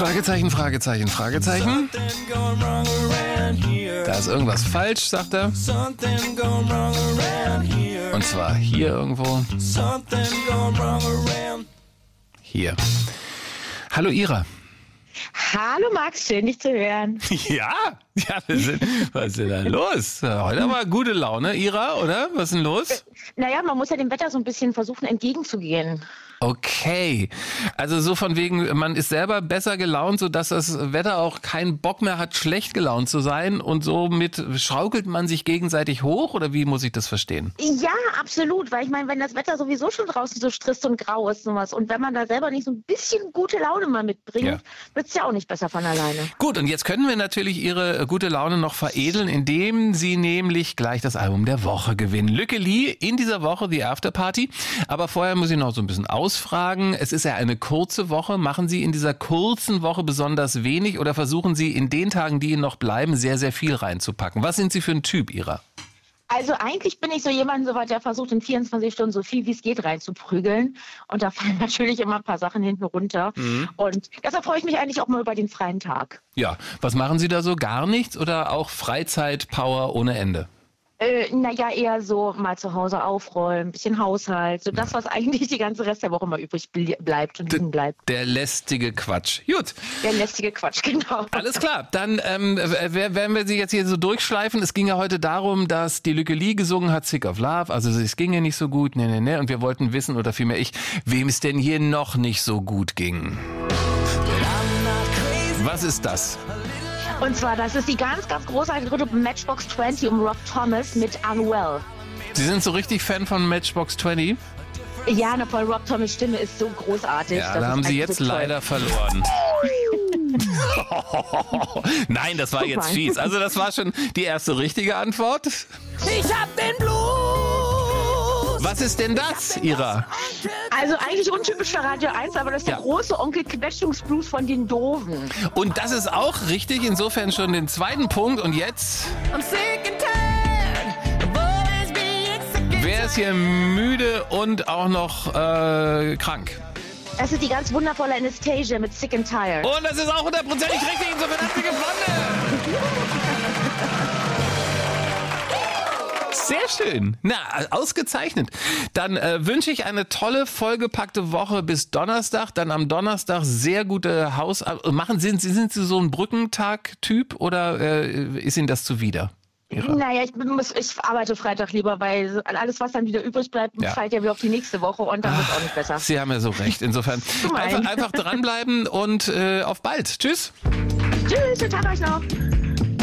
Fragezeichen, Fragezeichen, Fragezeichen. Da ist irgendwas falsch, sagt er. Und zwar hier irgendwo. Hier. Hallo Ira. Hallo Max, schön dich zu hören. Ja, was ist denn da los? Heute aber gute Laune, Ira, oder? Was ist denn los? Naja, man muss ja dem Wetter so ein bisschen versuchen entgegenzugehen. Okay, also so von wegen, man ist selber besser gelaunt, sodass das Wetter auch keinen Bock mehr hat, schlecht gelaunt zu sein und somit schaukelt man sich gegenseitig hoch oder wie muss ich das verstehen? Ja, absolut, weil ich meine, wenn das Wetter sowieso schon draußen so trist und grau ist und was und wenn man da selber nicht so ein bisschen gute Laune mal mitbringt, wird es ja auch nicht besser von alleine. Gut, und jetzt können wir natürlich Ihre gute Laune noch veredeln, indem Sie nämlich gleich das Album der Woche gewinnen. Lücke Lee in dieser Woche, The Afterparty, aber vorher muss ich noch so ein bisschen ausfragen. Es ist ja eine kurze Woche. Machen Sie in dieser kurzen Woche besonders wenig oder versuchen Sie in den Tagen, die Ihnen noch bleiben, sehr, sehr viel reinzupacken? Was sind Sie für ein Typ, Ira? Also eigentlich bin ich so jemand, der versucht in 24 Stunden so viel wie es geht reinzuprügeln. Und da fallen natürlich immer ein paar Sachen hinten runter. Und deshalb freue ich mich eigentlich auch mal über den freien Tag. Ja, was machen Sie da so? Gar nichts oder auch Freizeit-Power ohne Ende? Naja, eher so mal zu Hause aufräumen, ein bisschen Haushalt, so das, was eigentlich die ganze Rest der Woche mal übrig bleibt und liegen bleibt. Der lästige Quatsch. Gut. Der lästige Quatsch, genau. Alles klar, dann werden wir Sie jetzt hier so durchschleifen. Es ging ja heute darum, dass die Lücke Lee gesungen hat, Sick of Love, also es ging ja nicht so gut, ne. Und wir wollten wissen, oder vielmehr ich, wem es denn hier noch nicht so gut ging. Was ist das? Und zwar, das ist die ganz, ganz großartige Gruppe Matchbox 20 um Rob Thomas mit Unwell. Sie sind so richtig Fan von Matchbox 20? Ja, voll, Rob Thomas' Stimme ist so großartig. Ja, da haben Sie jetzt leider verloren. Nein, das war jetzt fies. Also das war schon die erste richtige Antwort. Ich hab den Blues. Was ist denn das, Ira? Also eigentlich untypisch für Radio 1, aber das ist der große Onkel Quetschungsblues von den Doofen. Und das ist auch richtig, insofern schon den zweiten Punkt. Und jetzt? Wer ist hier müde und auch noch krank? Das ist die ganz wundervolle Anastasia mit Sick and Tired. Und das ist auch 100% richtig, insofern hat sie gewonnen. Sehr schön. Na, ausgezeichnet. Dann wünsche ich eine tolle, vollgepackte Woche bis Donnerstag. Dann am Donnerstag sehr gute Sind Sie so ein Brückentag-Typ oder ist Ihnen das zuwider? Naja, ich arbeite Freitag lieber, weil alles, was dann wieder übrig bleibt, fällt ja wieder auf die nächste Woche und dann wird es auch nicht besser. Sie haben ja so recht. Insofern einfach dranbleiben und auf bald. Tschüss. Tschüss, schönen Tag euch noch.